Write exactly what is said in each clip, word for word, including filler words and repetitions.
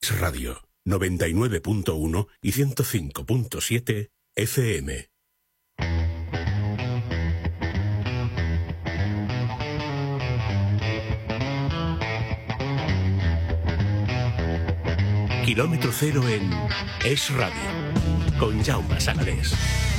Radio noventa y nueve punto uno y ciento cinco punto siete F M. Kilómetro cero en Es Radio, con Jaume Sagalés.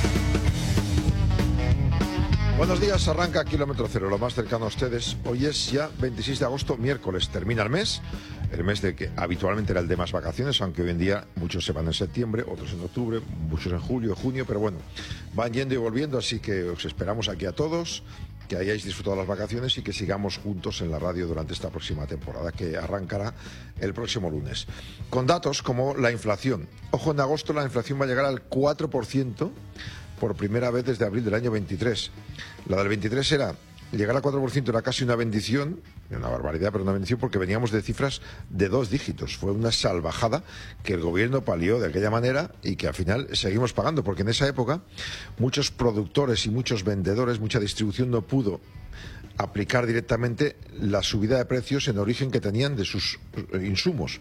Buenos días, arranca Kilómetro Cero, lo más cercano a ustedes. Hoy es ya veintiséis de agosto, miércoles, termina el mes. El mes de que habitualmente era el de más vacaciones, aunque hoy en día muchos se van en septiembre, otros en octubre, muchos en julio, junio, pero bueno, van yendo y volviendo, así que os esperamos aquí a todos, que hayáis disfrutado las vacaciones y que sigamos juntos en la radio durante esta próxima temporada, que arrancará el próximo lunes. Con datos como la inflación. Ojo, en agosto la inflación va a llegar al cuatro por ciento por primera vez desde abril del año veintitrés. La del veintitrés era... Llegar al cuatro por ciento era casi una bendición, una barbaridad, pero una bendición porque veníamos de cifras de dos dígitos. Fue una salvajada que el gobierno palió de aquella manera y que al final seguimos pagando, porque en esa época muchos productores y muchos vendedores, mucha distribución no pudo aplicar directamente la subida de precios en origen que tenían de sus insumos.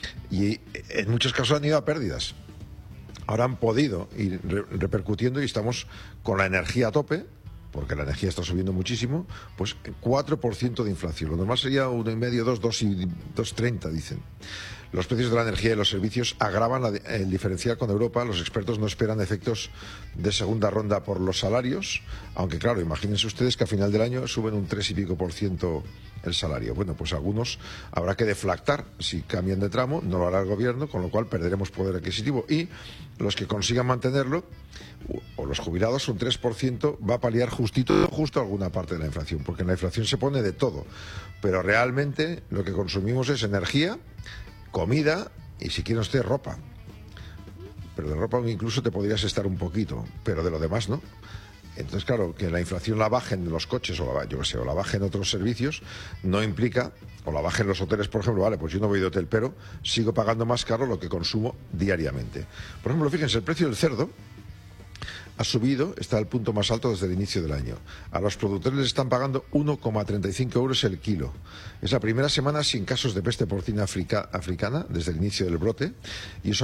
Y en muchos casos han ido a pérdidas. Ahora han podido ir repercutiendo y estamos con la energía a tope, porque la energía está subiendo muchísimo, pues cuatro por ciento de inflación. Lo normal sería uno coma cinco, dos, dos y dos coma treinta, dicen. Los precios de la energía y los servicios agravan la, el diferencial con Europa. Los expertos no esperan efectos de segunda ronda por los salarios, aunque claro, imagínense ustedes que a final del año suben un tres y pico por ciento el salario. Bueno, pues algunos habrá que deflactar si cambian de tramo, no lo hará el gobierno, con lo cual perderemos poder adquisitivo, y los que consigan mantenerlo, o los jubilados, un tres por ciento va a paliar justito, justo alguna parte de la inflación, porque en la inflación se pone de todo, pero realmente lo que consumimos es energía, comida y, si quiere usted, ropa. Pero de ropa incluso te podrías estar un poquito, pero de lo demás no. Entonces, claro, que la inflación la bajen en los coches o la, yo qué sé, o la bajen en otros servicios no implica, o la bajen en los hoteles, por ejemplo, vale, pues yo no voy de hotel, pero sigo pagando más caro lo que consumo diariamente. Por ejemplo, fíjense, el precio del cerdo ha subido, está al punto más alto desde el inicio del año. A los productores les están pagando uno coma treinta y cinco euros el kilo. Es la primera semana sin casos de peste porcina africa, africana desde el inicio del brote, y eso